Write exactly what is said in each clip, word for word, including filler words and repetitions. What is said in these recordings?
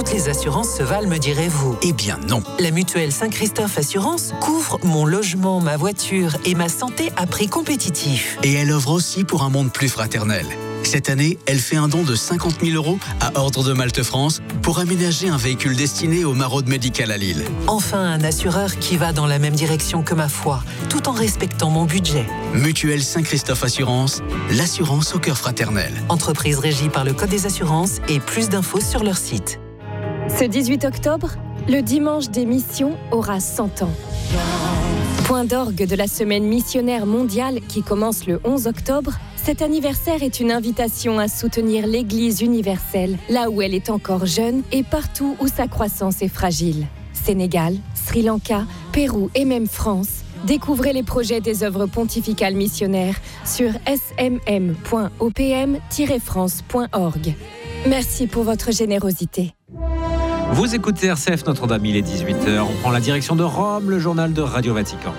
toutes les assurances se valent, me direz-vous. Eh bien non. La mutuelle Saint-Christophe Assurance couvre mon logement, ma voiture et ma santé à prix compétitif. Et elle offre aussi pour un monde plus fraternel. Cette année, elle fait un don de cinquante mille euros à Ordre de Malte France pour aménager un véhicule destiné au maraude médical à Lille. Enfin, un assureur qui va dans la même direction que ma foi, tout en respectant mon budget. Mutuelle Saint-Christophe Assurance, l'assurance au cœur fraternel. Entreprise régie par le Code des assurances et plus d'infos sur leur site. Ce dix-huit octobre, le dimanche des missions aura cent ans. Point d'orgue de la semaine missionnaire mondiale qui commence le onze octobre, cet anniversaire est une invitation à soutenir l'Église universelle, là où elle est encore jeune et partout où sa croissance est fragile. Sénégal, Sri Lanka, Pérou et même France. Découvrez les projets des œuvres pontificales missionnaires sur s m m point o p m tiret france point org. Merci pour votre générosité. Vous écoutez R C F Notre-Dame, il est dix-huit heures. On prend la direction de Rome, le journal de Radio Vatican.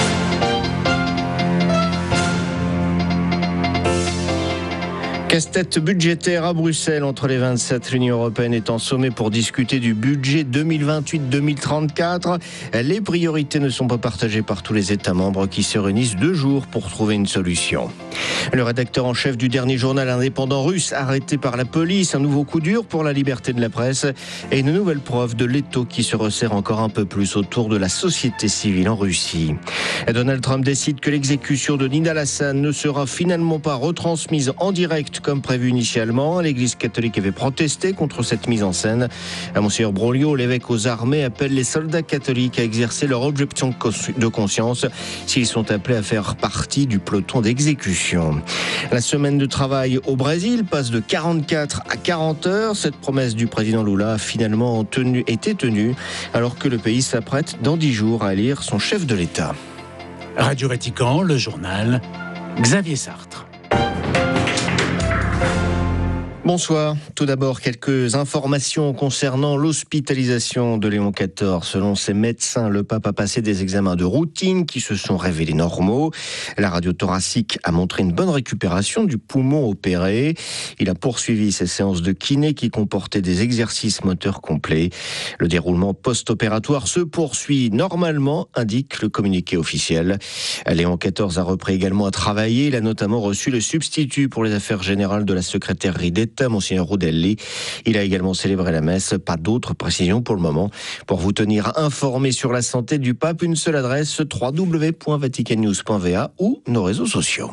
Casse-tête budgétaire à Bruxelles entre les vingt-sept. L'Union européenne est en sommet pour discuter du budget deux mille vingt-huit deux mille trente-quatre. Les priorités ne sont pas partagées par tous les États membres qui se réunissent deux jours pour trouver une solution. Le rédacteur en chef du dernier journal indépendant russe arrêté par la police. Un nouveau coup dur pour la liberté de la presse et une nouvelle preuve de l'étau qui se resserre encore un peu plus autour de la société civile en Russie. Donald Trump décide que l'exécution de Nida Hassan ne sera finalement pas retransmise en direct comme prévu initialement. L'Église catholique avait protesté contre cette mise en scène. Monseigneur Broglio, l'évêque aux armées, appelle les soldats catholiques à exercer leur objection de conscience s'ils sont appelés à faire partie du peloton d'exécution. La semaine de travail au Brésil passe de quarante-quatre à quarante heures. Cette promesse du président Lula a finalement tenu, été tenue alors que le pays s'apprête dans dix jours à élire son chef de l'État. Radio Vatican, le journal, Xavier Sartre. Bonsoir. Tout d'abord, quelques informations concernant l'hospitalisation de Léon quatorze. Selon ses médecins, le pape a passé des examens de routine qui se sont révélés normaux. La radio thoracique a montré une bonne récupération du poumon opéré. Il a poursuivi ses séances de kiné qui comportaient des exercices moteurs complets. Le déroulement post-opératoire se poursuit normalement, indique le communiqué officiel. Léon quatorze a repris également à travailler. Il a notamment reçu le substitut pour les affaires générales de la secrétairerie d'État, Monseigneur Rudelli. Il a également célébré la messe. Pas d'autres précisions pour le moment. Pour vous tenir informé sur la santé du pape, une seule adresse, w w w point vatican news point v a ou nos réseaux sociaux.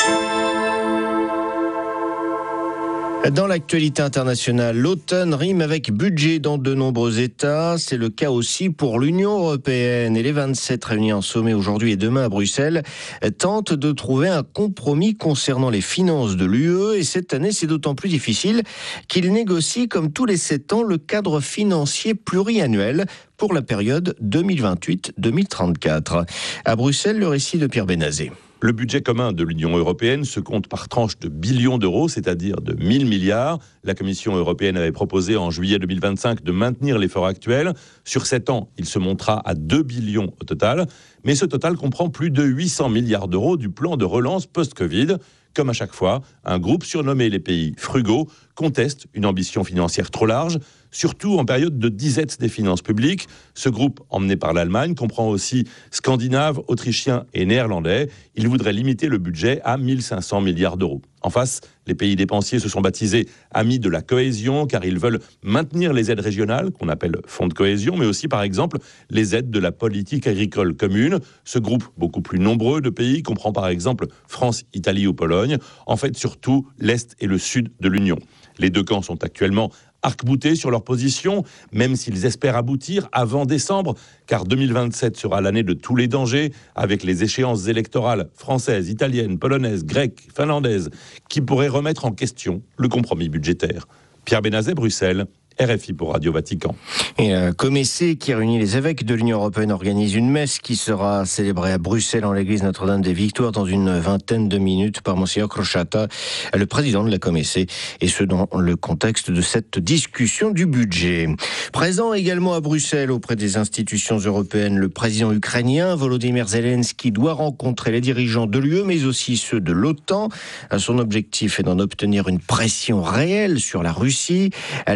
Dans l'actualité internationale, l'automne rime avec budget dans de nombreux États. C'est le cas aussi pour l'Union européenne. Et les vingt-sept réunis en sommet aujourd'hui et demain à Bruxelles tentent de trouver un compromis concernant les finances de l'U E. Et cette année, c'est d'autant plus difficile qu'ils négocient, comme tous les sept ans, le cadre financier pluriannuel pour la période deux mille vingt-huit deux mille trente-quatre. À Bruxelles, le récit de Pierre Benazé. Le budget commun de l'Union européenne se compte par tranches de billions d'euros, c'est-à-dire de mille milliards. La Commission européenne avait proposé en juillet deux mille vingt-cinq de maintenir l'effort actuel. Sur sept ans, il se montera à deux billions au total. Mais ce total comprend plus de huit cents milliards d'euros du plan de relance post-Covid. Comme à chaque fois, un groupe surnommé les pays frugaux conteste une ambition financière trop large, surtout en période de disette des finances publiques. Ce groupe, emmené par l'Allemagne, comprend aussi Scandinaves, Autrichiens et Néerlandais. Il voudrait limiter le budget à mille cinq cents milliards d'euros. En face, les pays dépensiers se sont baptisés amis de la cohésion, car ils veulent maintenir les aides régionales, qu'on appelle fonds de cohésion, mais aussi, par exemple, les aides de la politique agricole commune. Ce groupe, beaucoup plus nombreux de pays, comprend par exemple France, Italie ou Pologne, en fait surtout l'Est et le Sud de l'Union. Les deux camps sont actuellement arc-boutés sur leur position, même s'ils espèrent aboutir avant décembre, car deux mille vingt-sept sera l'année de tous les dangers, avec les échéances électorales françaises, italiennes, polonaises, grecques, finlandaises, qui pourraient remettre en question le compromis budgétaire. Pierre Benazet, Bruxelles, R F I pour Radio Vatican. Et la Comessé, qui réunit les évêques de l'Union européenne, organise une messe qui sera célébrée à Bruxelles en l'église Notre-Dame des Victoires dans une vingtaine de minutes par Monseigneur Crociata, le président de la Comessé, et ce dans le contexte de cette discussion du budget. Présent également à Bruxelles auprès des institutions européennes, le président ukrainien Volodymyr Zelensky doit rencontrer les dirigeants de l'U E, mais aussi ceux de l'OTAN. Son objectif est d'en obtenir une pression réelle sur la Russie. Les Européens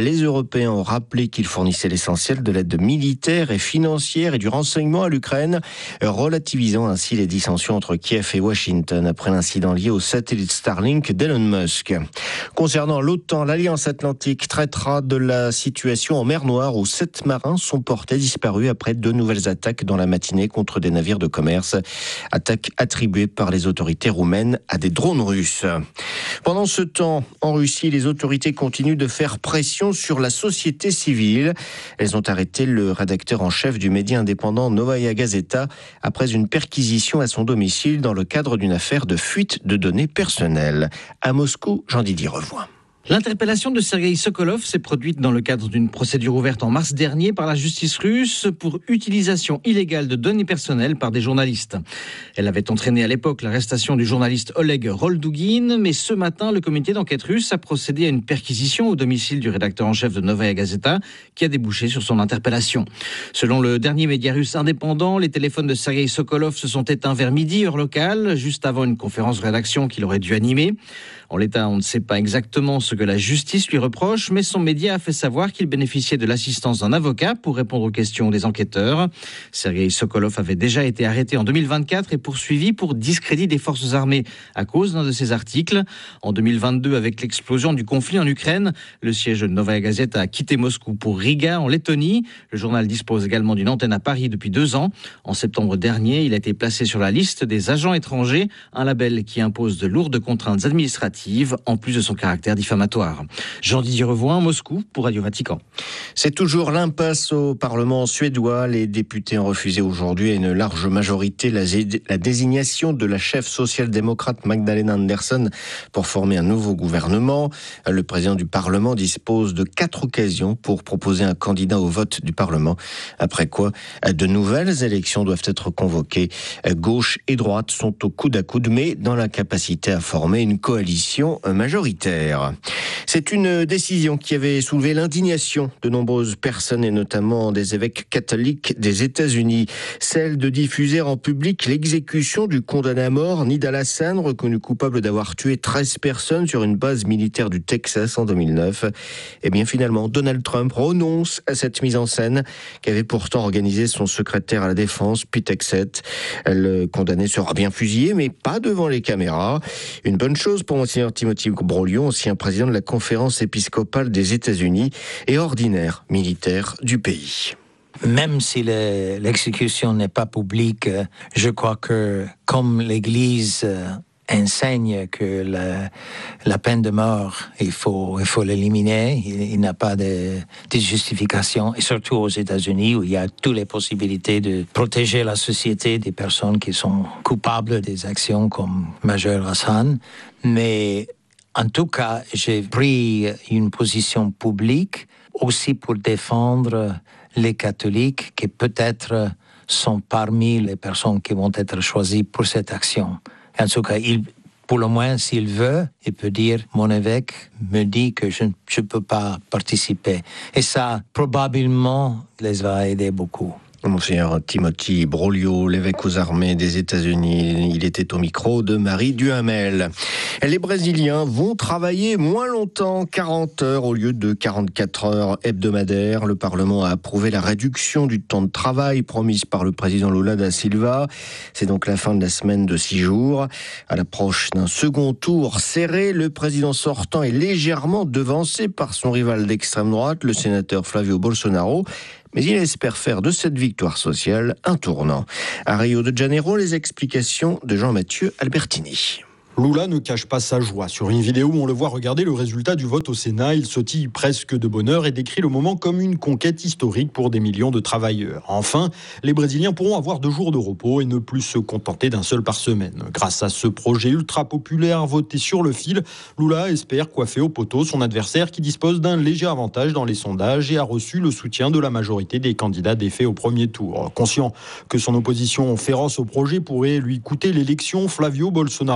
européens ont rappelé qu'ils fournissaient l'essentiel de l'aide militaire et financière et du renseignement à l'Ukraine, relativisant ainsi les dissensions entre Kiev et Washington après l'incident lié au satellite Starlink d'Elon Musk. Concernant l'OTAN, l'Alliance Atlantique traitera de la situation en mer Noire où sept marins sont portés disparus après deux nouvelles attaques dans la matinée contre des navires de commerce. Attaques attribuées par les autorités roumaines à des drones russes. Pendant ce temps, en Russie, les autorités continuent de faire pression sur la société civile. Elles ont arrêté le rédacteur en chef du média indépendant Novaya Gazeta après une perquisition à son domicile dans le cadre d'une affaire de fuite de données personnelles. À Moscou, Jean-Didier Revoin. L'interpellation de Sergueï Sokolov s'est produite dans le cadre d'une procédure ouverte en mars dernier par la justice russe pour utilisation illégale de données personnelles par des journalistes. Elle avait entraîné à l'époque l'arrestation du journaliste Oleg Roldugin, mais ce matin, le comité d'enquête russe a procédé à une perquisition au domicile du rédacteur en chef de Novaya Gazeta qui a débouché sur son interpellation. Selon le dernier média russe indépendant, les téléphones de Sergueï Sokolov se sont éteints vers midi, heure locale, juste avant une conférence de rédaction qu'il aurait dû animer. En l'état, on ne sait pas exactement ce que la justice lui reproche, mais son média a fait savoir qu'il bénéficiait de l'assistance d'un avocat pour répondre aux questions des enquêteurs. Sergueï Sokolov avait déjà été arrêté en deux mille vingt-quatre et poursuivi pour discrédit des forces armées à cause d'un de ses articles. En deux mille vingt-deux, avec l'explosion du conflit en Ukraine, le siège de Novaya Gazeta a quitté Moscou pour Riga, en Lettonie. Le journal dispose également d'une antenne à Paris depuis deux ans. En septembre dernier, il a été placé sur la liste des agents étrangers, un label qui impose de lourdes contraintes administratives en plus de son caractère diffamatoire. Jean-Didier Revoin, Moscou, pour Radio Vatican. C'est toujours l'impasse au Parlement suédois. Les députés ont refusé aujourd'hui à une large majorité la, la désignation de la chef social-démocrate Magdalena Andersson pour former un nouveau gouvernement. Le président du Parlement dispose de quatre occasions pour proposer un candidat au vote du Parlement. Après quoi, de nouvelles élections doivent être convoquées. Gauche et droite sont au coude à coude, mais dans la capacité à former une coalition majoritaire. C'est une décision qui avait soulevé l'indignation de nombreuses personnes et notamment des évêques catholiques des États-Unis. Celle de diffuser en public l'exécution du condamné à mort Nidal Hassan, reconnu coupable d'avoir tué treize personnes sur une base militaire du Texas en deux mille neuf. Et bien finalement, Donald Trump renonce à cette mise en scène qu'avait pourtant organisé son secrétaire à la défense, Pete Hegseth. Le condamné sera bien fusillé, mais pas devant les caméras. Une bonne chose pour Monseigneur Timothy Broglio, ancien président de la conférence épiscopale des États-Unis et ordinaire militaire du pays. Même si le, l'exécution n'est pas publique, je crois que comme l'Église enseigne que la, la peine de mort, il faut, il faut l'éliminer, il, il n'y a pas de, de justification, et surtout aux États-Unis où il y a toutes les possibilités de protéger la société des personnes qui sont coupables des actions comme Major Hassan. Mais en tout cas, j'ai pris une position publique aussi pour défendre les catholiques qui peut-être sont parmi les personnes qui vont être choisies pour cette action. En tout cas, il, pour le moins, s'il veut, il peut dire « Mon évêque me dit que je ne peux pas participer ». Et ça, probablement, les va aider beaucoup. Monseigneur Timothy Broglio, l'évêque aux armées des États-Unis, il était au micro de Marie Duhamel. Les Brésiliens vont travailler moins longtemps, quarante heures au lieu de quarante-quatre heures hebdomadaires. Le Parlement a approuvé la réduction du temps de travail promise par le président Lula da Silva. C'est donc la fin de la semaine de six jours. À l'approche d'un second tour serré, le président sortant est légèrement devancé par son rival d'extrême droite, le sénateur Flavio Bolsonaro. Mais il espère faire de cette victoire sociale un tournant. À Rio de Janeiro, les explications de Jean-Mathieu Albertini. Lula ne cache pas sa joie. Sur une vidéo où on le voit regarder le résultat du vote au Sénat, il sautille presque de bonheur et décrit le moment comme une conquête historique pour des millions de travailleurs. Enfin, les Brésiliens pourront avoir deux jours de repos et ne plus se contenter d'un seul par semaine. Grâce à ce projet ultra populaire voté sur le fil, Lula espère coiffer au poteau son adversaire qui dispose d'un léger avantage dans les sondages et a reçu le soutien de la majorité des candidats défaits au premier tour. Conscient que son opposition féroce au projet pourrait lui coûter l'élection, Flavio Bolsonaro a au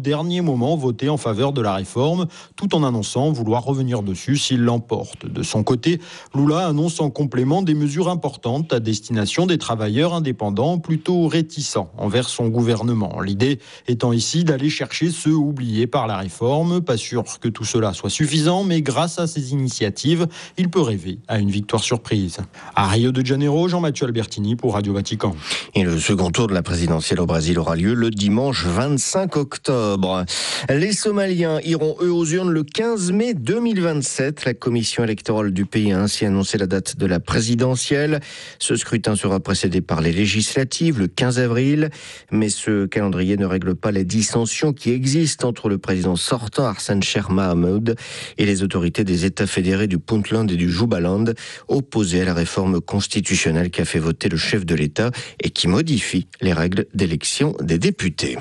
dernier moment voté en faveur de la réforme, tout en annonçant vouloir revenir dessus s'il l'emporte. De son côté, Lula annonce en complément des mesures importantes à destination des travailleurs indépendants plutôt réticents envers son gouvernement. L'idée étant ici d'aller chercher ceux oubliés par la réforme. Pas sûr que tout cela soit suffisant, mais grâce à ces initiatives, il peut rêver à une victoire surprise. À Rio de Janeiro, Jean-Mathieu Albertini pour Radio Vatican. Et le second tour de la présidentielle au Brésil aura lieu le dimanche vingt-cinq octobre. Les Somaliens iront eux aux urnes le quinze mai deux mille vingt-sept. La commission électorale du pays a ainsi annoncé la date de la présidentielle. Ce scrutin sera précédé par les législatives le quinze avril. Mais ce calendrier ne règle pas les dissensions qui existent entre le président sortant Hassan Sheikh Mohamud et les autorités des États fédérés du Puntland et du Jubaland, opposés à la réforme constitutionnelle qu'a fait voter le chef de l'État et qui modifie les règles d'élection des députés.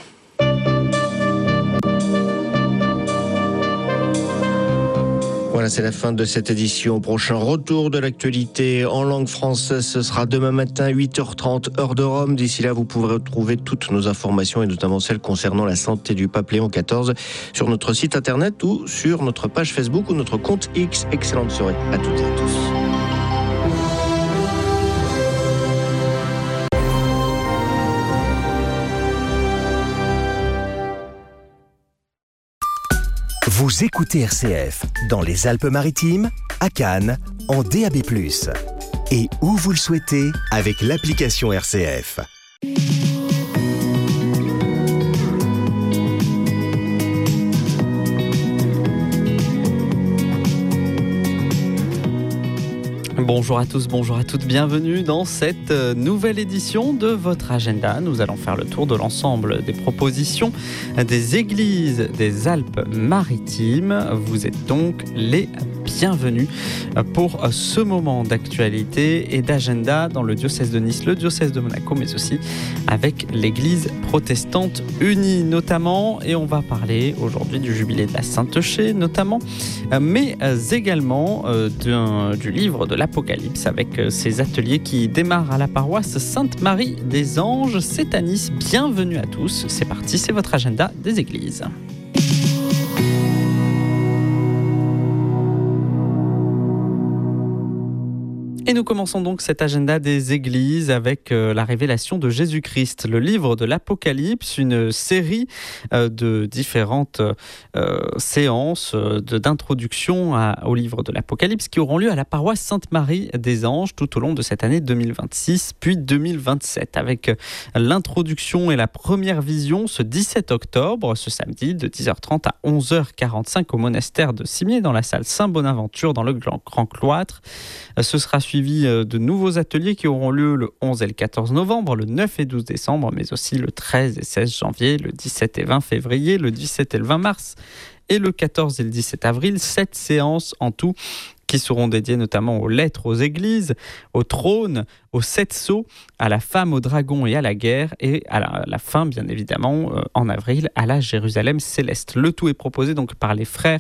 Voilà, c'est la fin de cette édition. Prochain retour de l'actualité en langue française, ce sera demain matin, huit heures trente, heure de Rome. D'ici là, vous pourrez retrouver toutes nos informations et notamment celles concernant la santé du pape Léon quatorze sur notre site internet ou sur notre page Facebook ou notre compte X. Excellente soirée à toutes et à tous. Vous écoutez R C F dans les Alpes-Maritimes, à Cannes, en D A B plus. Et où vous le souhaitez avec l'application R C F. Bonjour à tous, bonjour à toutes, bienvenue dans cette nouvelle édition de votre agenda. Nous allons faire le tour de l'ensemble des propositions des églises des Alpes-Maritimes. Vous êtes donc les bienvenus pour ce moment d'actualité et d'agenda dans le diocèse de Nice, le diocèse de Monaco, mais aussi avec l'église protestante unie notamment. Et on va parler aujourd'hui du jubilé de la Saint-Euché notamment, mais également d'un, du livre de l'Apocalypse avec ces ateliers qui démarrent à la paroisse Sainte-Marie des Anges. C'est à Nice, bienvenue à tous. C'est parti, c'est votre agenda des églises. Et nous commençons donc cet agenda des églises avec euh, la révélation de Jésus-Christ, le livre de l'Apocalypse, une série euh, de différentes euh, séances euh, de, d'introduction à, au livre de l'Apocalypse qui auront lieu à la paroisse Sainte-Marie des Anges tout au long de cette année deux mille vingt-six puis deux mille vingt-sept, avec euh, l'introduction et la première vision ce dix-sept octobre, ce samedi de dix heures trente à onze heures quarante-cinq au monastère de Cimier dans la salle Saint-Bonaventure dans le Grand Cloître. Euh, ce sera suivi de nouveaux ateliers qui auront lieu le onze et le quatorze novembre, le neuf et douze décembre, mais aussi le treize et seize janvier, le dix-sept et vingt février, le dix-sept et le vingt mars et le quatorze et le dix-sept avril. Sept séances en tout qui seront dédiées notamment aux lettres aux églises, au trône, aux sept sceaux, à la femme, au dragon et à la guerre, et à la, à la fin, bien évidemment, euh, en avril, à la Jérusalem céleste. Le tout est proposé donc par les frères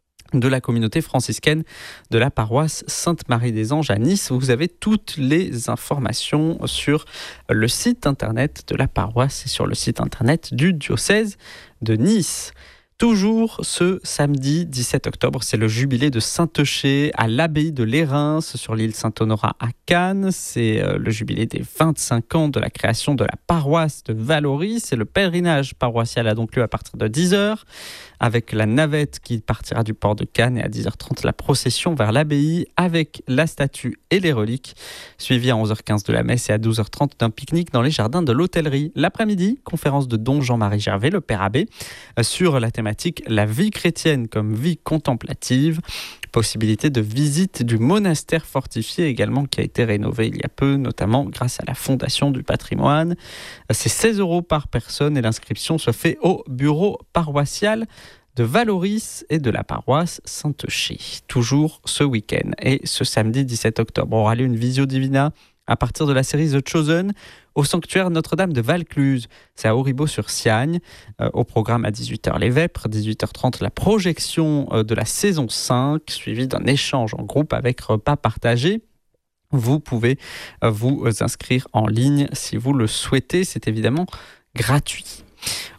de la communauté franciscaine de la paroisse Sainte-Marie des Anges à Nice. Vous avez toutes les informations sur le site internet de la paroisse et sur le site internet du diocèse de Nice. Toujours ce samedi dix-sept octobre, c'est le jubilé de Saint-Euché à l'abbaye de Lérins sur l'île Saint-Honorat à Cannes. C'est le jubilé des vingt-cinq ans de la création de la paroisse de Valoris. Et le pèlerinage paroissial a donc lieu à partir de dix heures avec la navette qui partira du port de Cannes et à dix heures trente la procession vers l'abbaye avec la statue et les reliques, suivie à onze heures quinze de la messe et à douze heures trente d'un pique-nique dans les jardins de l'hôtellerie. L'après-midi, conférence de Don Jean-Marie Gervais, le père abbé, sur la thématique la vie chrétienne comme vie contemplative. Possibilité de visite du monastère fortifié également qui a été rénové il y a peu, notamment grâce à la Fondation du patrimoine. C'est seize euros par personne et l'inscription se fait au bureau paroissial de Valoris et de la paroisse Saint-Euché. Toujours ce week-end et ce samedi dix-sept octobre aura lieu une Visio Divina à partir de la série The Chosen au sanctuaire Notre-Dame de Valcluse. C'est à Auribeau-sur-Siagne. Euh, au programme à dix-huit heures les Vêpres, dix-huit heures trente la projection euh, de la saison cinq, suivie d'un échange en groupe avec repas partagés. Vous pouvez euh, vous inscrire en ligne si vous le souhaitez. C'est évidemment gratuit.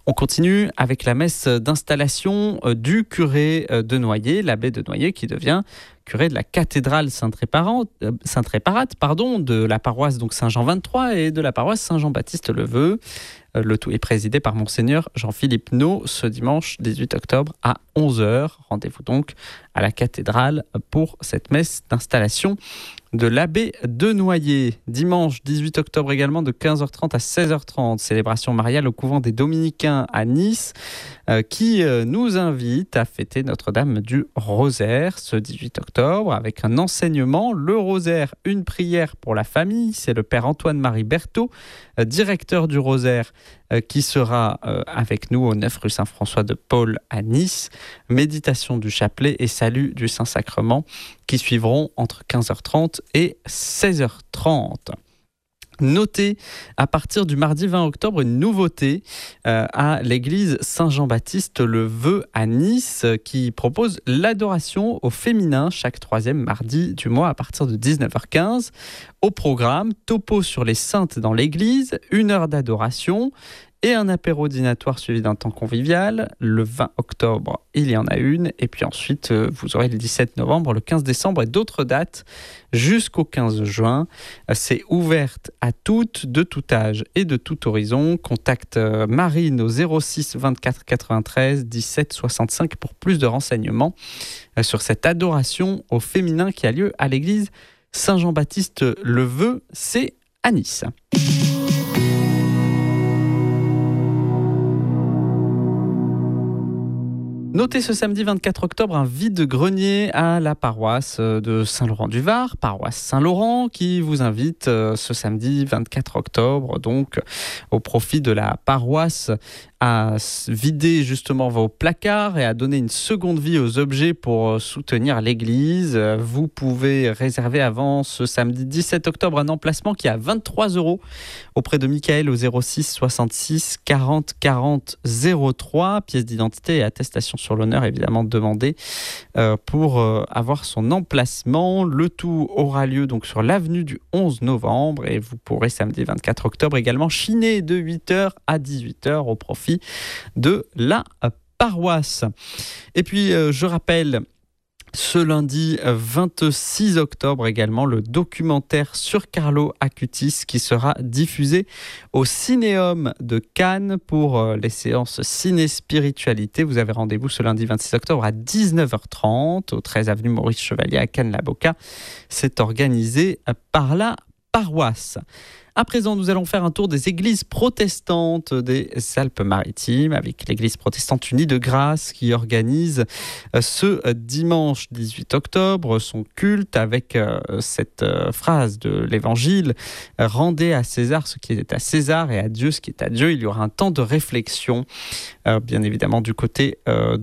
On continue avec la messe d'installation du curé de Noyer, l'abbé de Noyer qui devient curé de la cathédrale Sainte-Réparate, pardon, de la paroisse donc Saint-Jean vingt-trois et de la paroisse Saint-Jean-Baptiste-Leveux. Le tout est présidé par Monseigneur Jean-Philippe Naud ce dimanche dix-huit octobre à onze heures. Rendez-vous donc à la cathédrale pour cette messe d'installation de l'abbé de Noyer. Dimanche dix-huit octobre également de quinze heures trente à seize heures trente, célébration mariale au couvent des Dominicains à Nice euh, qui euh, nous invite à fêter Notre-Dame du Rosaire ce dix-huit octobre avec un enseignement, le Rosaire, une prière pour la famille. C'est le père Antoine-Marie Berthaud, euh, directeur du Rosaire, euh, qui sera euh, avec nous au neuf rue Saint-François de Paul à Nice. Méditation du chapelet et salut du Saint-Sacrement qui suivront entre quinze heures trente et seize heures trente. Notez à partir du mardi vingt octobre une nouveauté euh, à l'église Saint-Jean-Baptiste-Leveux à Nice euh, qui propose l'adoration au féminin chaque troisième mardi du mois à partir de dix-neuf heures quinze. Au programme, topo sur les saintes dans l'église, une heure d'adoration et un apéro dînatoire suivi d'un temps convivial. Le vingt octobre, il y en a une. Et puis ensuite, vous aurez le dix-sept novembre, le quinze décembre et d'autres dates jusqu'au quinze juin. C'est ouverte à toutes, de tout âge et de tout horizon. Contacte Marine au zéro six vingt-quatre quatre-vingt-treize dix-sept soixante-cinq pour plus de renseignements sur cette adoration au féminin qui a lieu à l'église Saint-Jean-Baptiste-Leveux. C'est à Nice. Notez ce samedi vingt-quatre octobre un vide-grenier à la paroisse de Saint-Laurent-du-Var, paroisse Saint-Laurent, qui vous invite ce samedi vingt-quatre octobre, donc au profit de la paroisse, à vider justement vos placards et à donner une seconde vie aux objets pour soutenir l'église. Vous pouvez réserver avant ce samedi dix-sept octobre un emplacement qui est à vingt-trois euros auprès de Michael au zéro six soixante-six quarante quarante zéro trois. Pièce d'identité et attestation sur l'honneur évidemment demandée euh, pour euh, avoir son emplacement. Le tout aura lieu donc sur l'avenue du onze novembre et vous pourrez samedi vingt-quatre octobre également chiner de huit heures à dix-huit heures au profit de la paroisse. Et puis euh, je rappelle ce lundi vingt-six octobre également le documentaire sur Carlo Acutis qui sera diffusé au Cinéum de Cannes pour les séances ciné-spiritualité. Vous avez rendez-vous ce lundi vingt-six octobre à dix-neuf heures trente au treize avenue Maurice Chevalier à Cannes-la-Boca. C'est organisé par la paroisse. À présent, nous allons faire un tour des églises protestantes des Alpes-Maritimes avec l'église protestante unie de Grasse qui organise ce dimanche dix-huit octobre son culte avec cette phrase de l'évangile « Rendez à César ce qui est à César et à Dieu ce qui est à Dieu ». Il y aura un temps de réflexion, bien évidemment du côté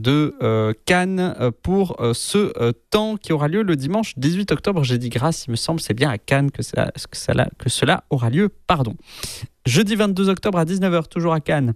de Cannes pour ce temps qui aura lieu le dimanche dix-huit octobre. J'ai dit Grasse, il me semble, c'est bien à Cannes que, ça, que, ça, que cela aura lieu. Pardon. Jeudi vingt-deux octobre à dix-neuf heures, toujours à Cannes,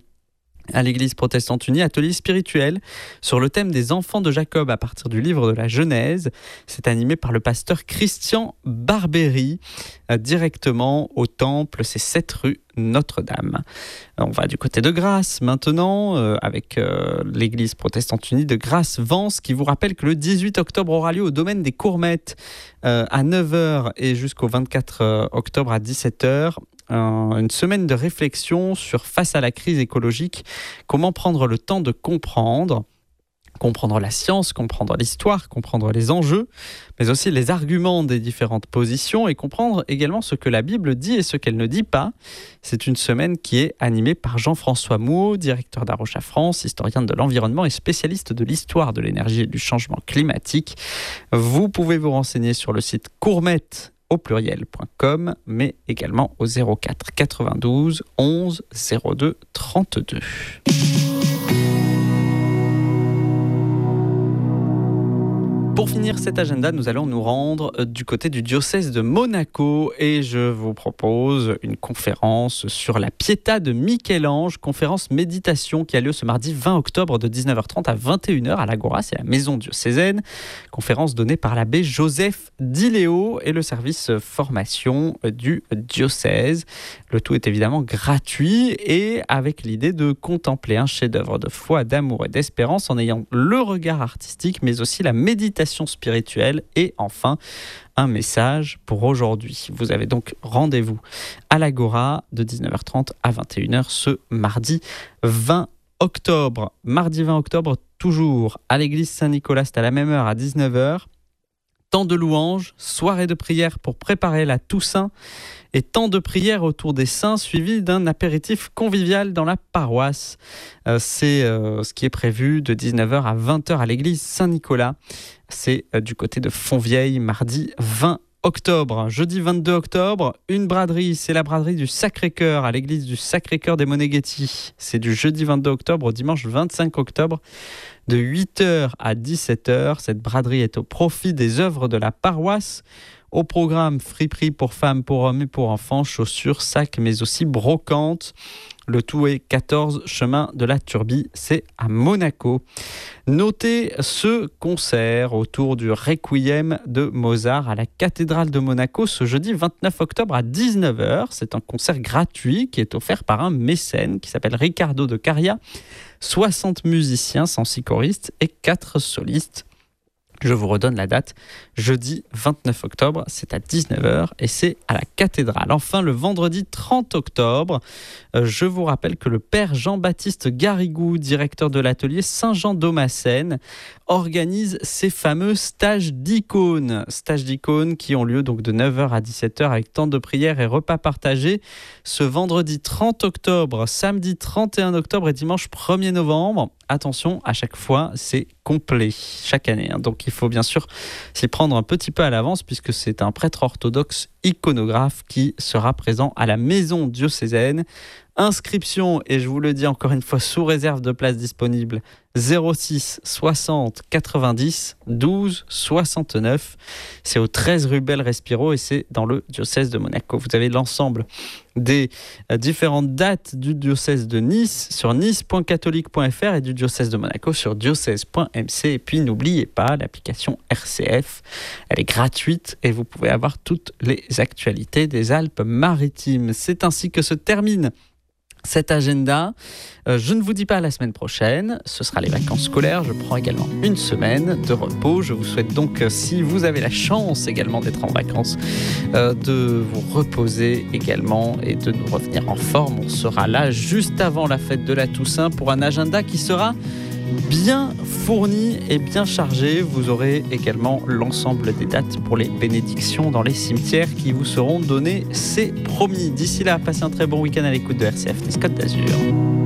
à l'église protestante unie, atelier spirituel sur le thème des enfants de Jacob à partir du livre de la Genèse. C'est animé par le pasteur Christian Barbéry, euh, directement au temple, c'est sept rue Notre-Dame. On va du côté de Grasse maintenant, euh, avec euh, l'église protestante unie de Grasse-Vence, qui vous rappelle que le dix-huit octobre aura lieu au domaine des Courmettes euh, à neuf heures et jusqu'au vingt-quatre octobre à dix-sept heures. Une semaine de réflexion sur face à la crise écologique, comment prendre le temps de comprendre, comprendre la science, comprendre l'histoire, comprendre les enjeux, mais aussi les arguments des différentes positions et comprendre également ce que la Bible dit et ce qu'elle ne dit pas. C'est une semaine qui est animée par Jean-François Mouot, directeur d'Arocha France, historien de l'environnement et spécialiste de l'histoire de l'énergie et du changement climatique. Vous pouvez vous renseigner sur le site Courmettes au pluriel point com, mais également au zéro quatre quatre-vingt-douze onze zéro deux trente-deux. Pour finir cet agenda, nous allons nous rendre du côté du diocèse de Monaco et je vous propose une conférence sur la Pietà de Michel-Ange, conférence méditation qui a lieu ce mardi vingt octobre de dix-neuf heures trente à vingt et une heures à l'Agora, c'est la maison diocésaine. Conférence donnée par l'abbé Joseph Di Leo et le service formation du diocèse. Le tout est évidemment gratuit et avec l'idée de contempler un chef-d'œuvre de foi, d'amour et d'espérance en ayant le regard artistique mais aussi la méditation spirituelle et enfin un message pour aujourd'hui. Vous avez donc rendez-vous à l'Agora de dix-neuf heures trente à vingt et une heures ce mardi vingt octobre. Mardi vingt octobre, toujours à l'église Saint-Nicolas, c'est à la même heure à dix-neuf heures. Temps de louanges, soirée de prière pour préparer la Toussaint et temps de prière autour des saints suivi d'un apéritif convivial dans la paroisse. Euh, c'est euh, ce qui est prévu de dix-neuf heures à vingt heures à l'église Saint-Nicolas. C'est euh, du côté de Fontvieille, mardi vingt octobre. Jeudi vingt-deux octobre, une braderie, c'est la braderie du Sacré-Cœur à l'église du Sacré-Cœur des Moneghetti. C'est du jeudi vingt-deux octobre au dimanche vingt-cinq octobre de huit heures à dix-sept heures. Cette braderie est au profit des œuvres de la paroisse. Au programme, friperie pour femmes, pour hommes et pour enfants, chaussures, sacs, mais aussi brocantes. Le tout est quatorze chemin de la Turbie, c'est à Monaco. Notez ce concert autour du Requiem de Mozart à la cathédrale de Monaco ce jeudi vingt-neuf octobre à dix-neuf heures. C'est un concert gratuit qui est offert par un mécène qui s'appelle Ricardo de Caria. soixante musiciens, cent six choristes et quatre solistes. Je vous redonne la date, jeudi vingt-neuf octobre, c'est à dix-neuf heures et c'est à la cathédrale. Enfin, le vendredi trente octobre, euh, je vous rappelle que le père Jean-Baptiste Garrigou, directeur de l'atelier Saint-Jean-d'Omassène, organise ces fameux stages d'icônes. Stages d'icônes qui ont lieu donc de neuf heures à dix-sept heures avec temps de prière et repas partagés. Ce vendredi trente octobre, samedi trente et un octobre et dimanche premier novembre. Attention, à chaque fois, c'est complet, chaque année. Hein. Donc il faut bien sûr s'y prendre un petit peu à l'avance puisque c'est un prêtre orthodoxe iconographe qui sera présent à la maison diocésaine. Inscription, et je vous le dis encore une fois, sous réserve de places disponibles, zéro six soixante quatre-vingt-dix douze soixante-neuf. C'est au treize rue Belle Respiro et c'est dans le diocèse de Monaco. Vous avez l'ensemble des différentes dates du diocèse de Nice sur nice point catholique point f r et du diocèse de Monaco sur diocèse point m c. Et puis n'oubliez pas l'application R C F, elle est gratuite et vous pouvez avoir toutes les actualités des Alpes-Maritimes. C'est ainsi que se termine cet agenda. Euh, je ne vous dis pas à la semaine prochaine, ce sera les vacances scolaires. Je prends également une semaine de repos. Je vous souhaite donc, si vous avez la chance également d'être en vacances, euh, de vous reposer également et de nous revenir en forme. On sera là juste avant la fête de la Toussaint pour un agenda qui sera bien fourni et bien chargé. Vous aurez également l'ensemble des dates pour les bénédictions dans les cimetières qui vous seront données, c'est promis. D'ici là, passez un très bon week-end à l'écoute de R C F Nice Côte d'Azur.